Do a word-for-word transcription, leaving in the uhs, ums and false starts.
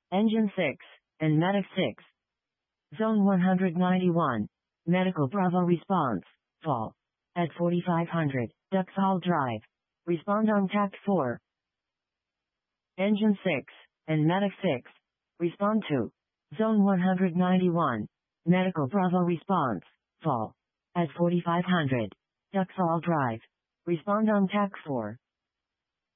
Engine six, and Medic six. Zone one ninety-one. Medical Bravo response. Fall. At forty-five hundred, Duxhall Drive. Respond on T A C four. Engine six, and Medic six. Respond to. Zone one ninety-one. Medical Bravo response. Fall. At forty-five hundred, Duxhall Drive. Respond on T A C four.